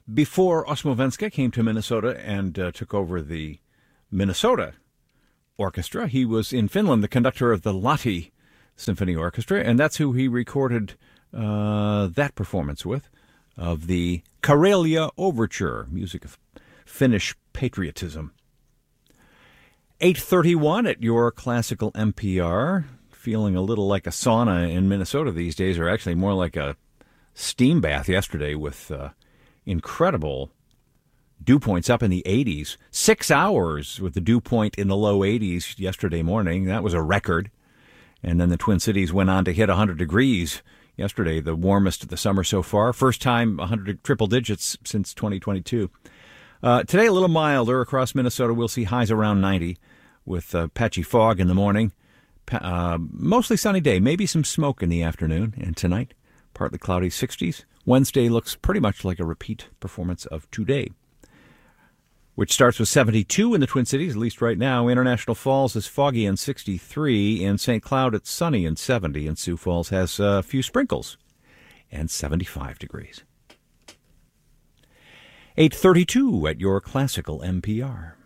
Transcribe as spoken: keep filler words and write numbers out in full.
Before Osmovenska came to Minnesota and uh, took over the Minnesota Orchestra, he was in Finland, the conductor of the Lahti Symphony Orchestra, and that's who he recorded uh, that performance with, of the Karelia Overture, music of Finnish patriotism. eight thirty-one at your classical N P R. Feeling a little like a sauna in Minnesota these days, or actually more like a steam bath yesterday with uh, incredible dew points up in the eighties. Six hours with the dew point in the low eighties yesterday morning. That was a record. And then the Twin Cities went on to hit one hundred degrees yesterday, the warmest of the summer so far. First time one hundred triple digits since twenty twenty-two. Uh, today, a little milder across Minnesota. We'll see highs around ninety with uh, patchy fog in the morning. Uh, mostly sunny day, maybe some smoke in the afternoon. And tonight, partly cloudy sixties. Wednesday looks pretty much like a repeat performance of today, which starts with seventy-two in the Twin Cities, at least right now. International Falls is foggy and sixty-three. In Saint Cloud, it's sunny and seventy. And Sioux Falls has a few sprinkles and seventy-five degrees. eight thirty-two at your classical N P R.